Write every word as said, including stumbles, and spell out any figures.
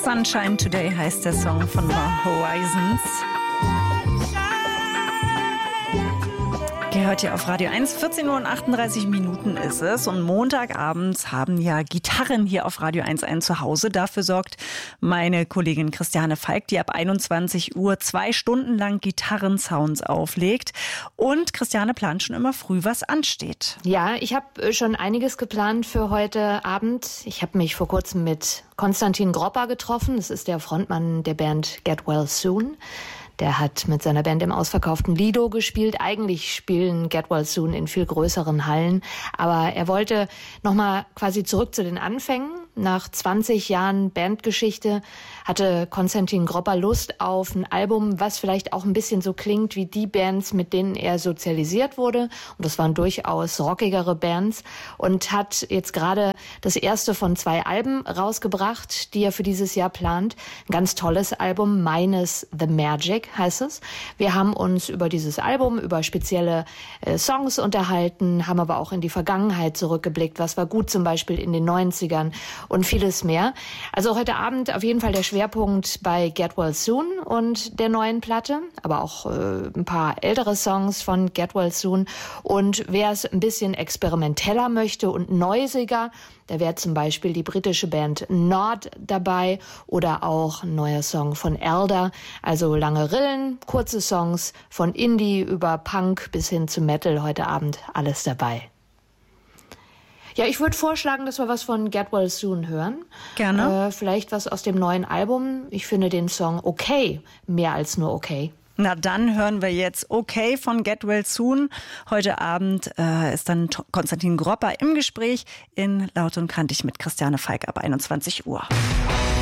Sunshine Today heißt der Song von The Horizons. Gehört hier auf Radio eins. vierzehn Uhr und achtunddreißig Minuten ist es. Und Montagabends haben ja Gitarren hier auf Radio eins ein Zuhause. Dafür sorgt meine Kollegin Christiane Falk, die ab einundzwanzig Uhr zwei Stunden lang Gitarrensounds auflegt. Und Christiane plant schon immer früh, was ansteht. Ja, ich habe schon einiges geplant für heute Abend. Ich habe mich vor kurzem mit Konstantin Gropper getroffen. Das ist der Frontmann der Band Get Well Soon. Der hat mit seiner Band im ausverkauften Lido gespielt. Eigentlich spielen Get Well Soon in viel größeren Hallen. Aber er wollte nochmal quasi zurück zu den Anfängen. Nach zwanzig Jahren Bandgeschichte hatte Konstantin Gropper Lust auf ein Album, was vielleicht auch ein bisschen so klingt wie die Bands, mit denen er sozialisiert wurde. Und das waren durchaus rockigere Bands. Und hat jetzt gerade das erste von zwei Alben rausgebracht, die er für dieses Jahr plant. Ein ganz tolles Album, Minus the Magic heißt es. Wir haben uns über dieses Album, über spezielle äh, Songs unterhalten, haben aber auch in die Vergangenheit zurückgeblickt. Was war gut zum Beispiel in den neunzigern und vieles mehr. Also heute Abend auf jeden Fall der Schwerpunkt bei Get Well Soon und der neuen Platte, aber auch äh, ein paar ältere Songs von Get Well Soon. Und wer es ein bisschen experimenteller möchte und neusiger, da wäre zum Beispiel die britische Band Nord dabei oder auch ein neuer Song von Elder. Also lange Rillen, kurze Songs von Indie über Punk bis hin zu Metal. Heute Abend alles dabei. Ja, ich würde vorschlagen, dass wir was von Get Well Soon hören. Gerne. Äh, vielleicht was aus dem neuen Album. Ich finde den Song okay, mehr als nur okay. Na, dann hören wir jetzt Okay von Get Well Soon. Heute Abend äh, ist dann Konstantin Gropper im Gespräch in Laut und Kantig mit Christiane Falk ab einundzwanzig Uhr.